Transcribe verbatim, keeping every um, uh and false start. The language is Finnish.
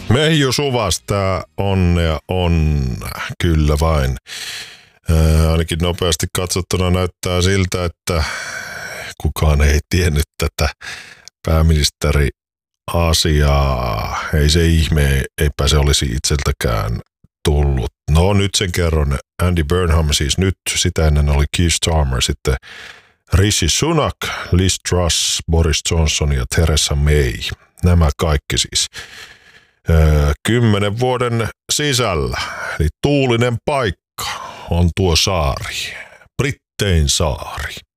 Meiju Suvasta onnea on, kyllä vain. Ää, ainakin nopeasti katsottuna näyttää siltä, että kukaan ei tiennyt tätä pääministeri-asiaa. Ei se ihme, eipä se olisi itseltäkään tullut. No nyt sen kerron. Andy Burnham siis nyt, sitä ennen oli Keir Starmer, sitten Rishi Sunak, Liz Truss, Boris Johnson ja Theresa May. Nämä kaikki siis. Öö, kymmenen vuoden sisällä, eli tuulinen paikka on tuo saari, Brittein saari.